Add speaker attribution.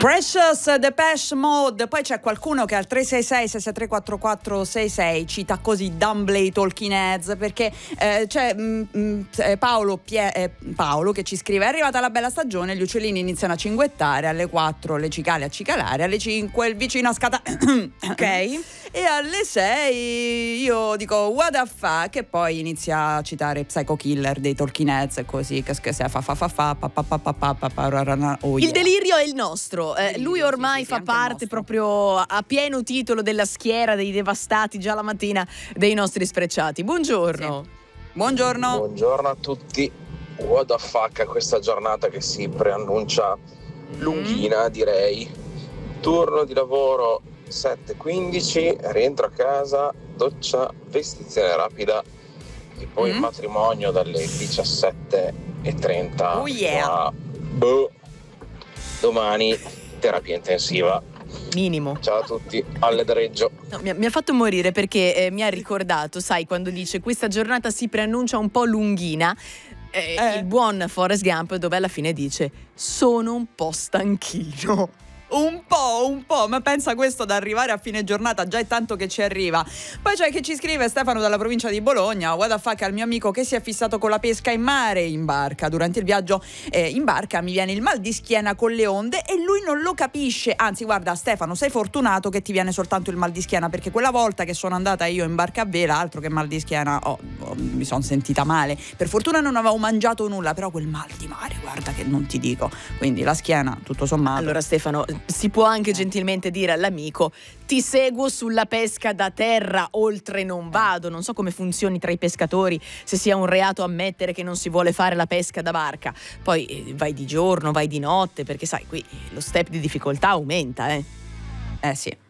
Speaker 1: Precious, Depeche Mode. Poi c'è qualcuno che al 366-663-4466 cita così Dumbley Talking Heads, perché c'è Paolo che ci scrive: è arrivata la bella stagione, gli uccellini iniziano a cinguettare, alle 4 le cicale a cicalare, alle 5 il vicino a ok, e alle 6 io dico what the fuck, e poi inizia a citare Psycho Killer dei Talking Heads e così, che fa
Speaker 2: il delirio è il nostro. Lui ormai fa parte proprio a pieno titolo della schiera dei devastati già la mattina dei nostri sprecciati. Buongiorno.
Speaker 1: Sì. Buongiorno
Speaker 3: a tutti. What the fuck a questa giornata che si preannuncia lunghina, direi. Turno di lavoro 7:15, rientro a casa, doccia, vestizione rapida e poi il matrimonio dalle 17:30
Speaker 1: oh yeah.
Speaker 3: Domani terapia intensiva.
Speaker 2: Minimo.
Speaker 3: Ciao a tutti, alle Dreggio.
Speaker 2: No, mi ha fatto morire perché mi ha ricordato, sai, quando dice questa giornata si preannuncia un po' lunghina, il buon Forrest Gump, dove alla fine dice sono un po' stanchino.
Speaker 1: Un po', ma pensa questo ad arrivare a fine giornata, già è tanto che ci arriva. Poi c'è chi ci scrive, Stefano dalla provincia di Bologna: what the fuck al mio amico che si è fissato con la pesca in mare in barca. Durante il viaggio in barca mi viene il mal di schiena con le onde e lui non lo capisce. Anzi, guarda Stefano, sei fortunato che ti viene soltanto il mal di schiena, perché quella volta che sono andata io in barca a vela, altro che mal di schiena, mi sono sentita male. Per fortuna non avevo mangiato nulla, però quel mal di mare, guarda che non ti dico. Quindi la schiena, tutto sommato.
Speaker 2: Allora Stefano, si può anche gentilmente dire all'amico: ti seguo sulla pesca da terra, oltre non vado. Non so come funzioni tra i pescatori, se sia un reato ammettere che non si vuole fare la pesca da barca. Poi vai di giorno, vai di notte, perché sai, qui lo step di difficoltà aumenta,
Speaker 1: Sì.